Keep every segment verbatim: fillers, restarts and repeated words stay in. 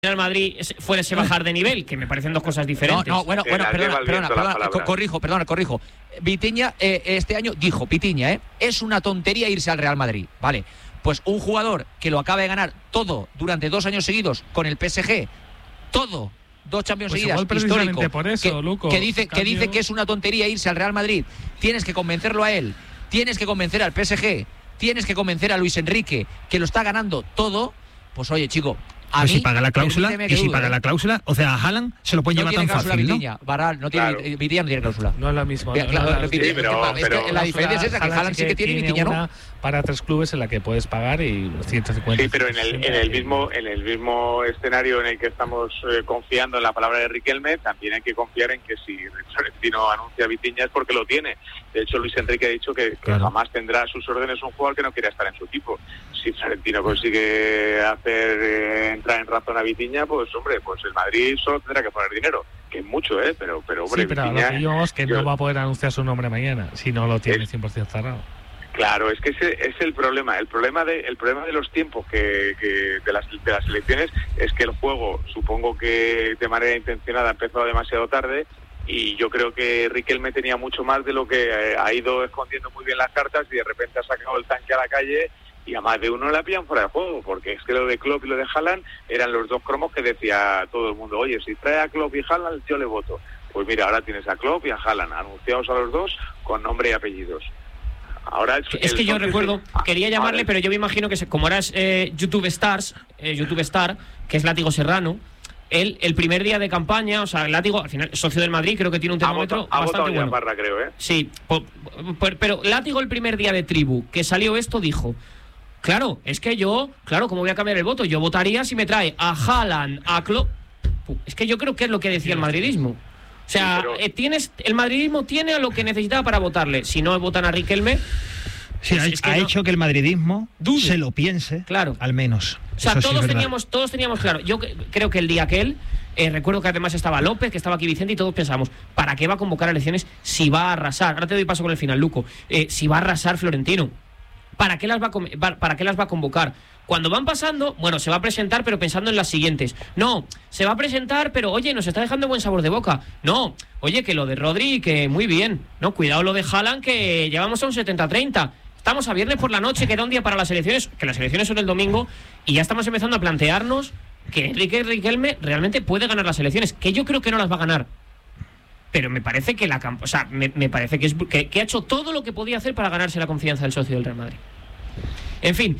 Real Madrid fuese bajar de nivel, que me parecen dos cosas diferentes. No, no, bueno, bueno, perdona, perdona, perdona, co corrijo, perdona, corrijo. Vitinha eh, este año dijo, Vitinha, eh, es una tontería irse al Real Madrid, vale. Pues un jugador que lo acaba de ganar todo durante dos años seguidos con el P S G, todo, dos Champions pues seguidas, histórico, por eso, que, Luco, que dice que dice que es una tontería irse al Real Madrid. Tienes que convencerlo a él, tienes que convencer al P S G, tienes que convencer a Luis Enrique, que lo está ganando todo. Pues oye, chico, a pues mí, si paga la cláusula, y si dude, paga ¿eh? la cláusula, o sea, a Haaland se lo puede no llevar tiene tan fácil, Vitinha, ¿no? Baral, no tiene, Claro. Vitinha no tiene cláusula. No es la misma. Bien, no, claro, no, no, sí, sí, pero- es que pero- la diferencia es esa, que Haaland sí que tiene y Vitinha no. Para tres clubes en la que puedes pagar y ciento cincuenta. Sí, pero en el, en el mismo en el mismo escenario en el que estamos eh, confiando en la palabra de Riquelme, también hay que confiar en que si Florentino anuncia a Vitinha es porque lo tiene. De hecho, Luis Enrique ha dicho que, que Claro. jamás tendrá a sus órdenes un jugador que no quiera estar en su equipo. Si Florentino consigue hacer eh, entrar en razón a Vitinha, pues hombre, pues el Madrid solo tendrá que poner dinero, que es mucho, ¿eh? Pero, pero hombre, Sí, pero Vitinha, lo que digo es que yo- no va a poder anunciar su nombre mañana si no lo tiene Es- cien por ciento cerrado. Claro, es que ese es el problema. El problema de el problema de los tiempos que, que de las de las elecciones es que el juego, supongo que de manera intencionada, ha empezado demasiado tarde y yo creo que Riquelme tenía mucho más de lo que eh, ha ido escondiendo muy bien las cartas y de repente ha sacado el tanque a la calle y a más de uno la pillan fuera de juego, porque es que lo de Klopp y lo de Haaland eran los dos cromos que decía todo el mundo, oye, si trae a Klopp y Haaland yo le voto. Pues mira, ahora tienes a Klopp y a Haaland anunciados a los dos con nombre y apellidos. Ahora es, Es que yo el- recuerdo, quería llamarle, Ahora- pero yo me imagino que se- como ahora es eh, YouTube Stars, eh, YouTube Star, que es Látigo Serrano, él, el primer día de campaña, o sea, Látigo, al final, socio del Madrid, creo que tiene un ha termómetro votado, ha bastante votado ya bueno. Barra, creo, ¿eh? Sí, po- po- pero Látigo el primer día de Tribu, que salió esto, dijo, claro, es que yo, claro, ¿cómo voy a cambiar el voto? Yo votaría si me trae a Haaland, a Klopp. Es que yo creo que es lo que decía el madridismo. O sea, Sí, pero- eh, tienes, el madridismo tiene a lo que necesitaba para votarle. Si no votan a Riquelme, Sí, Es- ha, es que ha no- hecho que el madridismo Dude. se lo piense, Claro. al menos. O sea, Eso sí es todos verdad. teníamos, todos teníamos claro. Yo que- creo que el día aquel, eh, recuerdo que además estaba López, que estaba aquí Vicente, y todos pensamos, ¿para qué va a convocar a elecciones si va a arrasar? Ahora te doy paso con el final, Luco. Eh, si va a arrasar Florentino, ¿para qué las va a, com- va- para qué las va a convocar? Cuando van pasando, bueno, se va a presentar, pero pensando en las siguientes. No, se va a presentar, pero oye, nos está dejando buen sabor de boca. No, oye, que lo de Rodri, que muy bien. No, cuidado lo de Haaland, que llevamos a un setenta treinta. Estamos a viernes por la noche, que era un día para las elecciones, que las elecciones son el domingo, y ya estamos empezando a plantearnos que Enrique Riquelme realmente puede ganar las elecciones, que yo creo que no las va a ganar. Pero me parece que la camp- o sea, me, me parece que, es, que, que ha hecho todo lo que podía hacer para ganarse la confianza del socio del Real Madrid. En fin,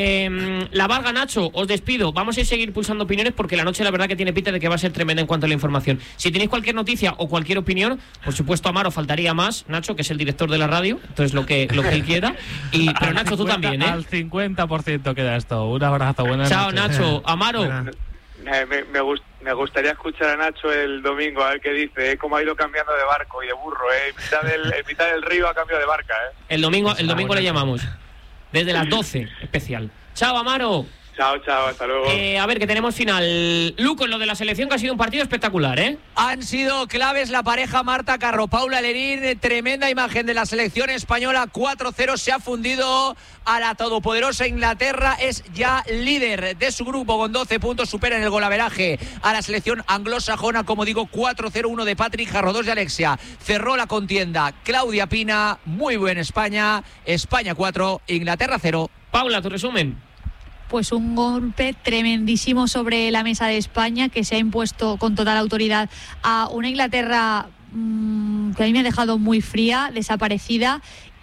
eh, la Varga, Nacho, os despido. Vamos a seguir pulsando opiniones porque la noche la verdad que tiene pinta de que va a ser tremenda en cuanto a la información. Si tenéis cualquier noticia o cualquier opinión, por supuesto Amaro faltaría más, Nacho, que es el director de la radio, entonces lo que, lo que él quiera. Y, pero Al Nacho, tú cincuenta también, ¿eh? Al cincuenta por ciento queda esto. Un abrazo, buenas Chao, noches. Nacho. Amaro. Buenas- Eh, me, me, gust- me gustaría escuchar a Nacho el domingo a ver qué dice, ¿eh? Cómo ha ido cambiando de barco y de burro, ¿eh? En mitad del, en mitad del río ha cambiado de barca, ¿eh? El domingo, el Ah, domingo le bueno. llamamos. Desde las doce, especial. Chao, Amaro. Chao, chao, hasta luego. Eh, a ver, que tenemos final. Luco, en lo de la selección, que ha sido un partido espectacular, ¿eh? Han sido claves la pareja Marta Carro, Paula Lerín, tremenda imagen de la selección española, cuatro cero, se ha fundido a la todopoderosa Inglaterra, es ya líder de su grupo con doce puntos, supera en el golaveraje a la selección anglosajona, como digo, cuatro cero, uno de Patrick Jarro, dos de Alexia, cerró la contienda Claudia Pina, muy buen España, España cuatro, Inglaterra cero. Paula, tu resumen. Pues un golpe tremendísimo sobre la mesa de España, que se ha impuesto con total autoridad a una Inglaterra mmm, que a mí me ha dejado muy fría, desaparecida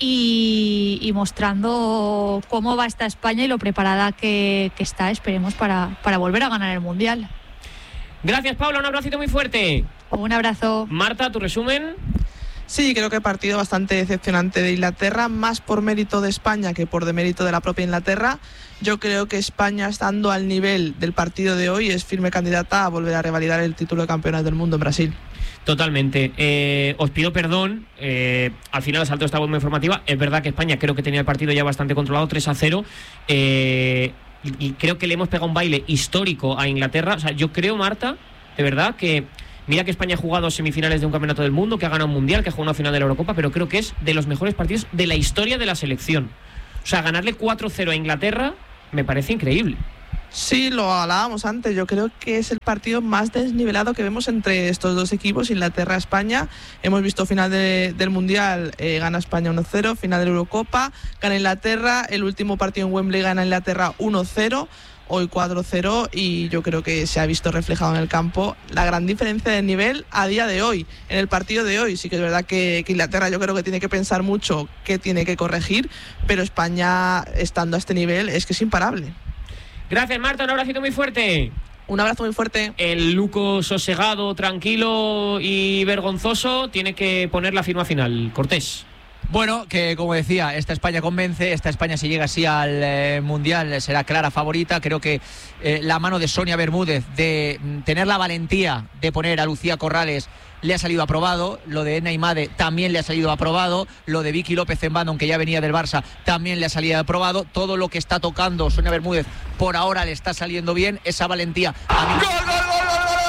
y, y mostrando cómo va esta España y lo preparada que, que está, esperemos, para, para volver a ganar el Mundial. Gracias, Paula, un abracito muy fuerte. Un abrazo. Marta, tu resumen. Sí, creo que partido bastante decepcionante de Inglaterra, más por mérito de España que por demérito de la propia Inglaterra. Yo creo que España, estando al nivel del partido de hoy, es firme candidata a volver a revalidar el título de campeona del mundo en Brasil. Totalmente. Eh, os pido perdón, eh, al final ha saltado esta voz muy informativa. Es verdad que España creo que tenía el partido ya bastante controlado, tres a cero. Eh, y, y creo que le hemos pegado un baile histórico a Inglaterra. O sea, yo creo, Marta, de verdad que... Mira que España ha jugado semifinales de un campeonato del mundo, que ha ganado un mundial, que ha jugado una final de la Eurocopa, pero creo que es de los mejores partidos de la historia de la selección. O sea, ganarle cuatro cero a Inglaterra me parece increíble. Sí, lo hablábamos antes. Yo creo que es el partido más desnivelado que vemos entre estos dos equipos, Inglaterra-España. Hemos visto final de, del Mundial, eh, gana España uno cero, final de la Eurocopa, gana Inglaterra, el último partido en Wembley gana Inglaterra uno cero, hoy cuatro cero, y yo creo que se ha visto reflejado en el campo la gran diferencia de nivel a día de hoy, en el partido de hoy. Sí que es verdad que, que Inglaterra yo creo que tiene que pensar mucho qué tiene que corregir, pero España, estando a este nivel, es que es imparable. Gracias, Marta, un abracito muy fuerte. Un abrazo muy fuerte. El Luco sosegado, tranquilo y vergonzoso tiene que poner la firma final. Cortés. Bueno, que como decía, esta España convence, esta España si llega así al eh, Mundial será clara favorita. Creo que eh, la mano de Sonia Bermúdez de mm, tener la valentía de poner a Lucía Corrales le ha salido aprobado, lo de Ena Imade también le ha salido aprobado, lo de Vicky López en banda, aunque ya venía del Barça, también le ha salido aprobado. Todo lo que está tocando Sonia Bermúdez por ahora le está saliendo bien, esa valentía. A mí... ¡Gol, gol, gol, gol!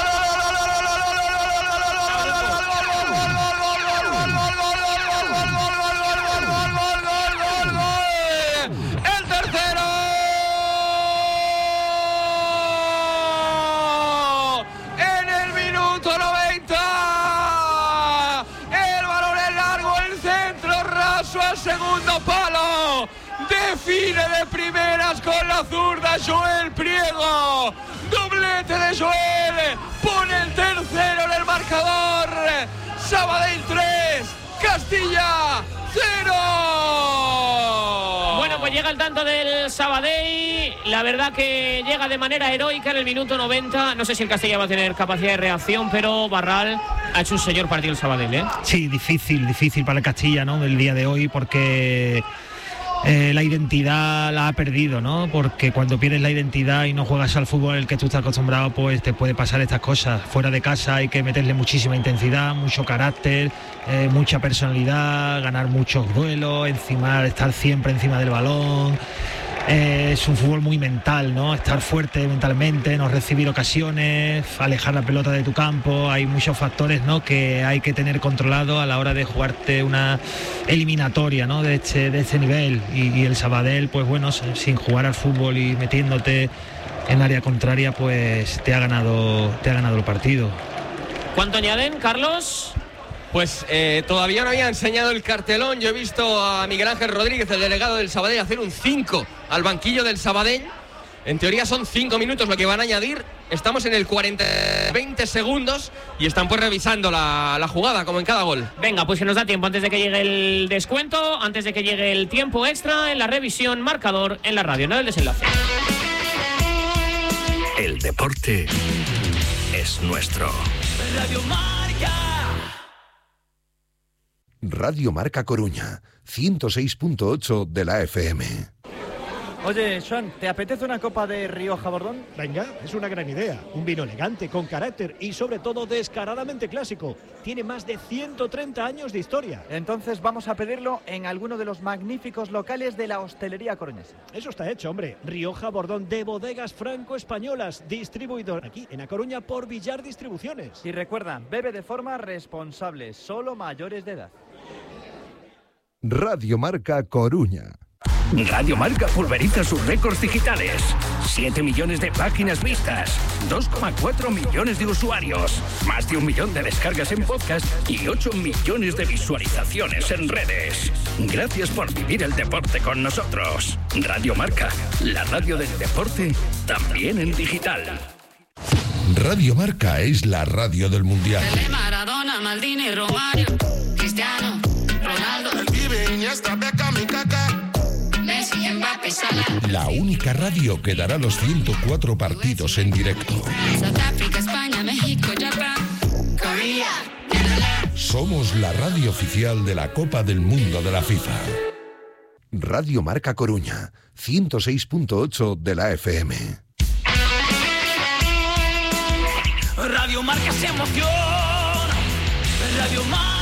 Segundo palo, define de primeras con la zurda Joel Priego, doblete de Joel, pone el tercero en el marcador. Sabadell tres, Castilla cero. Bueno, pues llega el tanto del Sabadell, la verdad que llega de manera heroica en el minuto noventa. No sé si el Castilla va a tener capacidad de reacción, pero Barral ha hecho un señor partido el Sabadell, ¿eh? Sí, difícil, difícil para el Castilla, ¿no?, del día de hoy, porque eh, la identidad la ha perdido, ¿no? Porque cuando pierdes la identidad y no juegas al fútbol al que tú estás acostumbrado, pues te puede pasar estas cosas. Fuera de casa hay que meterle muchísima intensidad, mucho carácter, eh, mucha personalidad, ganar muchos duelos, encima estar siempre encima del balón. Eh, es un fútbol muy mental, ¿no? Estar fuerte mentalmente, no recibir ocasiones, alejar la pelota de tu campo. Hay muchos factores, ¿no?, que hay que tener controlado a la hora de jugarte una eliminatoria, ¿no?, de este, de este nivel. Y, y el Sabadell, pues bueno, sin jugar al fútbol y metiéndote en área contraria, pues te ha ganado, te ha ganado el partido. ¿Cuánto añaden, Carlos? Pues eh, todavía no había enseñado el cartelón. Yo he visto a Miguel Ángel Rodríguez, el delegado del Sabadell, hacer un cinco al banquillo del Sabadell. En teoría son cinco minutos lo que van a añadir. Estamos en el cuarenta, veinte segundos y están pues revisando la, la jugada, como en cada gol. Venga, pues que nos da tiempo antes de que llegue el descuento, antes de que llegue el tiempo extra, en la revisión marcador en la radio, no el desenlace. El deporte es nuestro. Radio Marca. Radio Marca Coruña, ciento seis punto ocho de la F M. Oye, Joan, ¿te apetece una copa de Rioja Bordón? Venga, es una gran idea. Un vino elegante, con carácter y sobre todo descaradamente clásico. Tiene más de ciento treinta años de historia. Entonces vamos a pedirlo en alguno de los magníficos locales de la hostelería coruñesa. Eso está hecho, hombre. Rioja Bordón de Bodegas Franco-Españolas, distribuidor aquí en A Coruña por Villar Distribuciones. Y recuerda, bebe de forma responsable, solo mayores de edad. Radio Marca Coruña. Radio Marca pulveriza sus récords digitales. siete millones de páginas vistas, dos coma cuatro millones de usuarios, más de un millón de descargas en podcast y ocho millones de visualizaciones en redes. Gracias por vivir el deporte con nosotros. Radio Marca, la radio del deporte, también en digital. Radio Marca es la radio del Mundial. Maradona, Maldini, Romario, Cristiano, Ronaldo, el Pibe, Iniesta, Beckham y Kaká. La única radio que dará los ciento cuatro partidos en directo. España, México, Japón, Corea. Somos la radio oficial de la Copa del Mundo de la FIFA. Radio Marca Coruña, ciento seis punto ocho de la F M. Radio Marca se emociona. Radio Marca.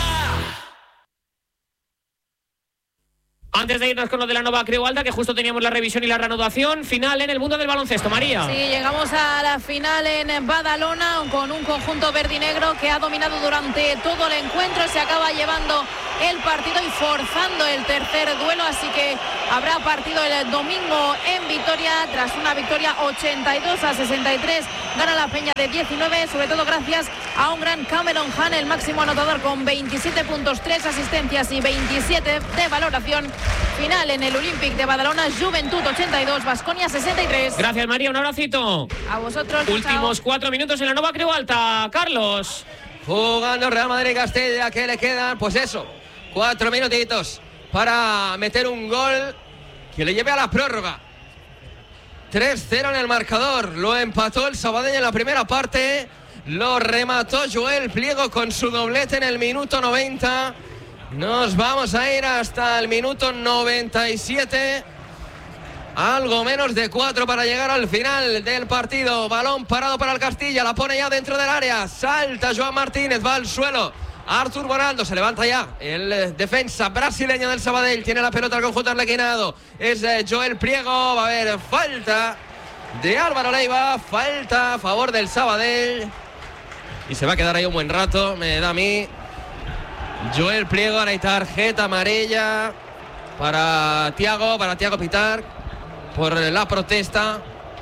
Antes de irnos con lo de la Nova Creu Alta, que justo teníamos la revisión y la reanudación, final en el mundo del baloncesto, María. Sí, llegamos a la final en Badalona con un conjunto verdinegro que ha dominado durante todo el encuentro, se acaba llevando el partido y forzando el tercer duelo, así que Habrá partido el domingo en Vitoria tras una victoria ochenta y dos a sesenta y tres. Gana la Peña de diecinueve, sobre todo gracias a un gran Cameron Hahn, el máximo anotador con veintisiete puntos, tres asistencias y veintisiete de valoración. Final en el Olympic de Badalona, Juventud ochenta y dos, Baskonia sesenta y tres. Gracias, María, un abracito. A vosotros. Últimos chao. cuatro minutos en la Nova Creu Alta, Carlos. Jugando Real Madrid-Castilla, que le quedan, pues eso, cuatro minutitos para meter un gol que le lleve a la prórroga. tres cero en el marcador, lo empató el Sabadell en la primera parte, lo remató Joel Pliego con su doblete en el minuto noventa. Nos vamos a ir hasta el minuto noventa y siete. Algo menos de cuatro para llegar al final del partido. Balón parado para el Castilla, la pone ya dentro del área. Salta Joan Martínez, va al suelo. Artur Bonaldo, se levanta ya el defensa brasileño del Sabadell. Tiene la pelota al conjunto arlequinado. Es Joel Pliego, va a haber falta de Álvaro Leiva. Falta a favor del Sabadell. Y se va a quedar ahí un buen rato, me da a mí. Joel Pliego, ahora hay tarjeta amarilla para Thiago, para Thiago Pitar, por la protesta.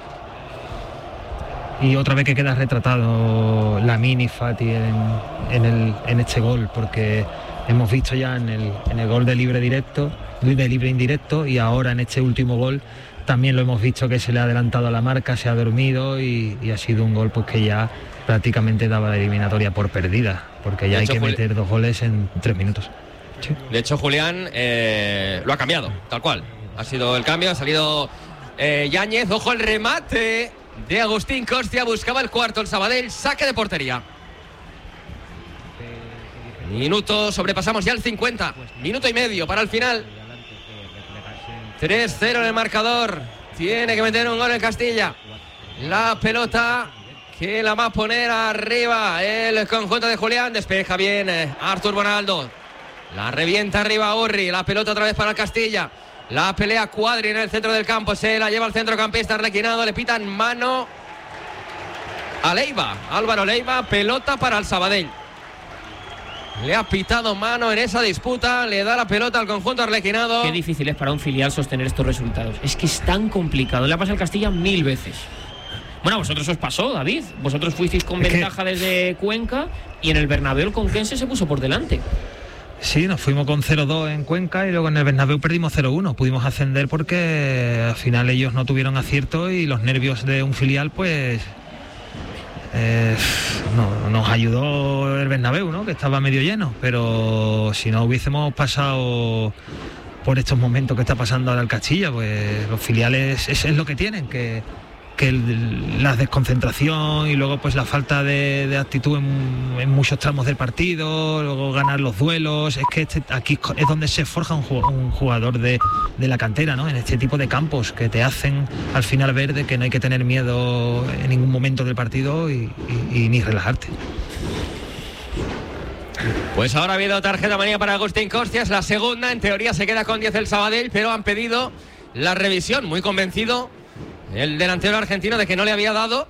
Y otra vez que queda retratado Lamine y Fati en, en, el, en este gol, porque hemos visto ya en el, en el gol de libre directo, de libre indirecto, y ahora en este último gol también lo hemos visto que se le ha adelantado a la marca, se ha dormido y, y ha sido un gol pues que ya prácticamente daba la eliminatoria por perdida, porque ya hay que Juli... meter dos goles en tres minutos. Sí. De hecho, Julián eh, lo ha cambiado, tal cual. Ha sido el cambio, ha salido eh, Yáñez. Ojo el remate de Agustín Costia, buscaba el cuarto el Sabadell, saque de portería. Minuto, sobrepasamos ya el cincuenta, minuto y medio para el final. tres cero en el marcador, tiene que meter un gol en Castilla. La pelota que la va a poner arriba el conjunto de Julián, despeja bien eh, Artur Bonaldo. La revienta arriba Urri, la pelota otra vez para el Castilla. La pelea Cuadri en el centro del campo, se la lleva el centrocampista arlequinado, le pitan mano a Leiva, Álvaro Leiva, pelota para el Sabadell. Le ha pitado mano en esa disputa, le da la pelota al conjunto arlequinado. Qué difícil es para un filial sostener estos resultados, es que es tan complicado, le ha pasado al Castilla mil veces. Bueno, a vosotros os pasó, David, vosotros fuisteis con es ventaja que... desde Cuenca y en el Bernabéu el Conquense se puso por delante. Sí, nos fuimos con cero dos en Cuenca y luego en el Bernabéu perdimos cero uno. Pudimos ascender porque al final ellos no tuvieron acierto y los nervios de un filial pues eh, no, nos ayudó el Bernabéu, ¿no? Que estaba medio lleno, pero si no hubiésemos pasado por estos momentos que está pasando ahora el Castilla, pues los filiales es, es lo que tienen, que que el, la desconcentración y luego pues la falta de, de actitud en, en muchos tramos del partido, luego ganar los duelos, es que este, aquí es donde se forja un, un jugador de, de la cantera, ¿no? En este tipo de campos que te hacen al final ver de que no hay que tener miedo en ningún momento del partido y, y, y ni relajarte. Pues ahora ha habido tarjeta amarilla para Agustín Costia, es la segunda, en teoría se queda con diez el Sabadell, pero han pedido la revisión, muy convencido el delantero argentino de que no le había dado.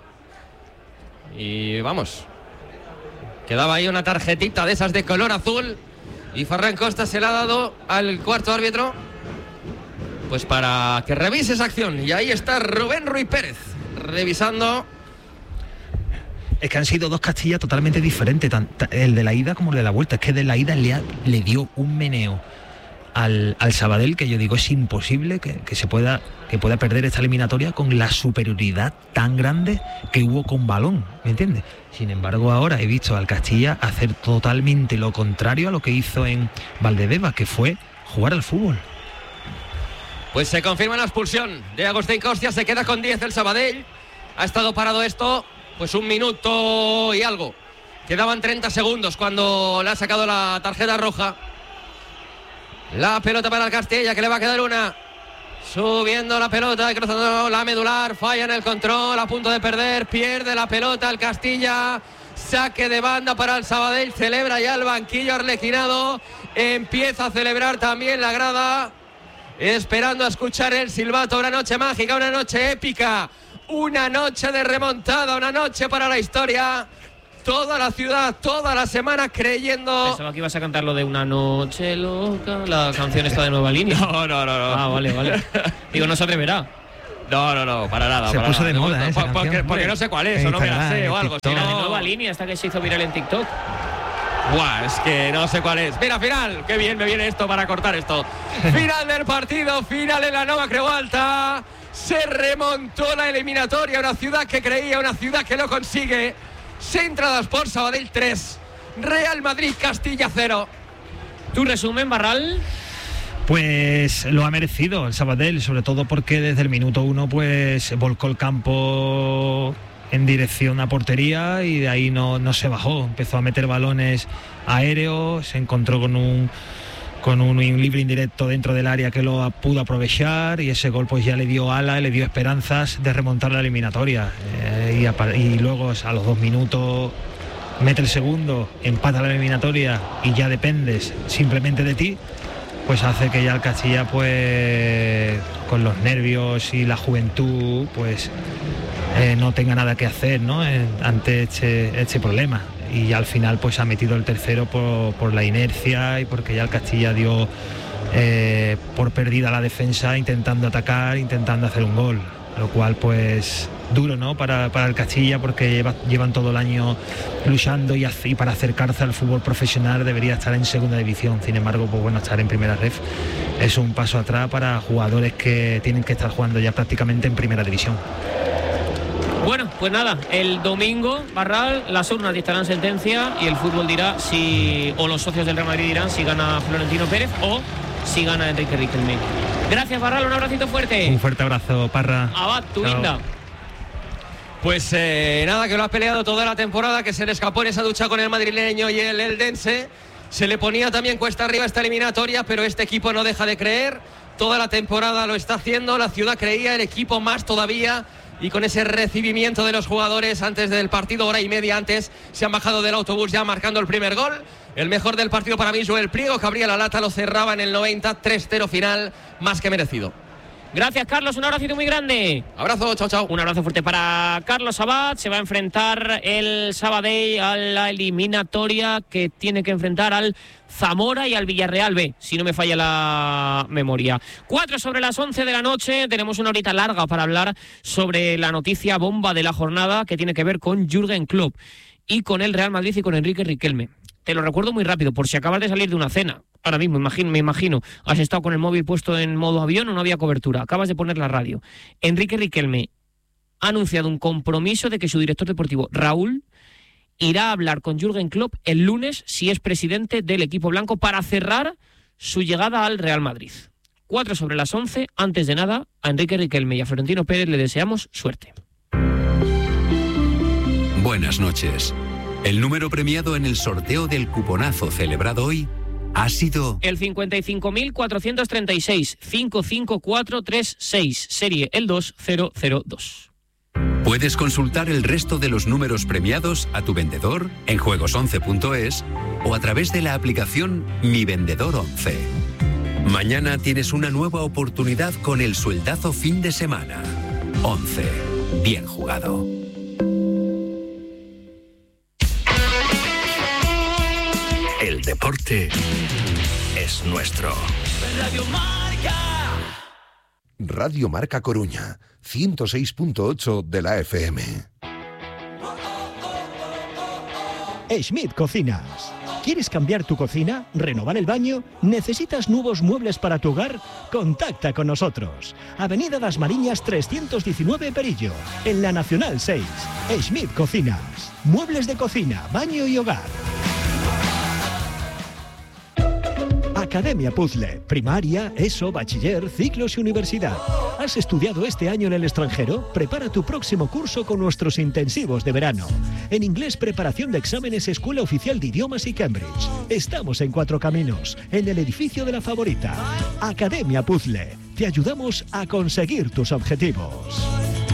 Y vamos, quedaba ahí una tarjetita de esas de color azul y Ferran Costa se la ha dado al cuarto árbitro pues para que revise esa acción. Y ahí está Rubén Ruiz Pérez revisando. Es que han sido dos Castillas totalmente diferentes, tanto el de la ida como el de la vuelta. Es que de la ida le, ha, le dio un meneo Al, al Sabadell que yo digo es imposible que, que se pueda que pueda perder esta eliminatoria con la superioridad tan grande que hubo con balón, ¿me entiendes? Sin embargo ahora he visto al Castilla hacer totalmente lo contrario a lo que hizo en Valdebeba, que fue jugar al fútbol. Pues se confirma la expulsión de Agustín Costia, se queda con diez el Sabadell. Ha estado parado esto pues un minuto y algo, quedaban treinta segundos cuando le ha sacado la tarjeta roja. La pelota para el Castilla, que le va a quedar una. Subiendo la pelota, cruzando la medular, falla en el control, a punto de perder, pierde la pelota el Castilla. Saque de banda para el Sabadell, celebra ya el banquillo arlequinado. Empieza a celebrar también la grada, esperando a escuchar el silbato. Una noche mágica, una noche épica, una noche de remontada, una noche para la historia. toda la ciudad, toda la semana creyendo... Pensaba que ibas a cantar lo de Una noche loca, la canción esta de Nueva Línea. No, no, no, no. Ah, vale, vale. Digo, no se atreverá. No, no, no, para nada. Se para puso nada. de moda, ¿eh? Porque, porque, porque no sé cuál es, o no me la sé o algo. Si no... La de Nueva Línea, esta que se hizo viral en TikTok. Buah, es que no sé cuál es. Mira, final, qué bien me viene esto para cortar esto. Final del partido, final en la Nova Creu Alta. Se remontó la eliminatoria, una ciudad que creía, una ciudad que lo consigue. Centradas por Sabadell tres, Real Madrid Castilla cero. ¿Tu resumen, Barral? Pues lo ha merecido el Sabadell, sobre todo porque desde el minuto uno pues volcó el campo en dirección a portería y de ahí no, no se bajó. Empezó a meter balones aéreos, se encontró con un con un libre indirecto dentro del área que lo pudo aprovechar y ese gol pues ya le dio alas, le dio esperanzas de remontar la eliminatoria. Eh, y, a, y luego a los dos minutos mete el segundo, empata la eliminatoria y ya dependes simplemente de ti, pues hace que ya el Castilla pues con los nervios y la juventud pues eh, no tenga nada que hacer, ¿no? Eh, ante este, este problema. Y ya al final pues ha metido el tercero por, por la inercia y porque ya el Castilla dio eh, por perdida la defensa intentando atacar, intentando hacer un gol, lo cual pues duro, ¿no? Para, para el Castilla porque lleva, llevan todo el año luchando y, y para acercarse al fútbol profesional debería estar en segunda división. Sin embargo, pues bueno, estar en primera ref es un paso atrás para jugadores que tienen que estar jugando ya prácticamente en primera división. Bueno, pues nada, el domingo, Barral, las urnas dictarán sentencia y el fútbol dirá si, o los socios del Real Madrid dirán si gana Florentino Pérez o si gana Enrique Riquelme. Gracias, Barral, un abracito fuerte. Un fuerte abrazo, Parra. Abad, tu linda. Pues eh, nada, que lo ha peleado toda la temporada, que se le escapó en esa ducha con el madrileño y el eldense. Se le ponía también cuesta arriba esta eliminatoria, pero este equipo no deja de creer. Toda la temporada lo está haciendo, la ciudad creía, el equipo más todavía. Y con ese recibimiento de los jugadores antes del partido, hora y media antes, se han bajado del autobús ya marcando el primer gol. El mejor del partido para mí, Joel Priego, que abría la lata, lo cerraba en el noventa, tres cero final, más que merecido. Gracias, Carlos, un abracito muy grande. Abrazo, chao, chao. Un abrazo fuerte para Carlos Abad. Se va a enfrentar el Sabadell a la eliminatoria que tiene que enfrentar al Zamora y al Villarreal B, si no me falla la memoria. Cuatro sobre las once de la noche. Tenemos una horita larga para hablar sobre la noticia bomba de la jornada que tiene que ver con Jürgen Klopp y con el Real Madrid y con Enrique Riquelme. Te lo recuerdo muy rápido, por si acabas de salir de una cena. Ahora mismo, imagino, me imagino, has estado con el móvil puesto en modo avión o no había cobertura. Acabas de poner la radio. Enrique Riquelme ha anunciado un compromiso de que su director deportivo, Raúl, irá a hablar con Jürgen Klopp el lunes, si es presidente del equipo blanco, para cerrar su llegada al Real Madrid. Cuatro sobre las once. Antes de nada, a Enrique Riquelme y a Florentino Pérez le deseamos suerte. Buenas noches. El número premiado en el sorteo del cuponazo celebrado hoy ha sido el cincuenta y cinco mil cuatrocientos treinta y seis, cinco cinco cuatro tres seis, serie el dos cero cero dos. Puedes consultar el resto de los números premiados a tu vendedor en juegos once punto es o a través de la aplicación Mi Vendedor once. Mañana tienes una nueva oportunidad con el sueldazo fin de semana. once. Bien jugado. El deporte es nuestro. Radio Marca. Radio Marca Coruña, ciento seis punto ocho de la F M. Schmidt Cocinas. ¿Quieres cambiar tu cocina? ¿Renovar el baño? ¿Necesitas nuevos muebles para tu hogar? Contacta con nosotros. Avenida Las Mariñas trescientos diecinueve Perillo, en la Nacional seis. Schmidt Cocinas. Muebles de cocina, baño y hogar. Academia Puzzle, primaria, ESO, bachiller, ciclos y universidad. ¿Has estudiado este año en el extranjero? Prepara tu próximo curso con nuestros intensivos de verano. En inglés, preparación de exámenes, Escuela Oficial de Idiomas y Cambridge. Estamos en Cuatro Caminos, en el edificio de La Favorita. Academia Puzzle, te ayudamos a conseguir tus objetivos.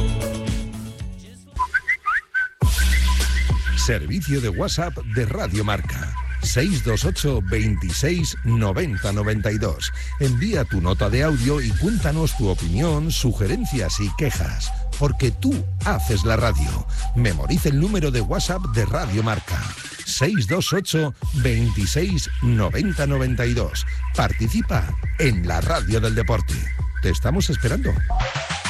Servicio de WhatsApp de Radio Marca. seis dos ocho, veintiséis, noventa, noventa y dos. Envía tu nota de audio y cuéntanos tu opinión, sugerencias y quejas. porque tú haces la radio. Memoriza el número de WhatsApp de Radio Marca. seis dos ocho, veintiséis, noventa, noventa y dos. Participa en la radio del deporte. Te estamos esperando.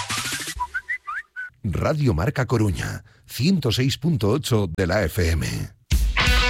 Radio Marca Coruña, ciento seis punto ocho de la F M.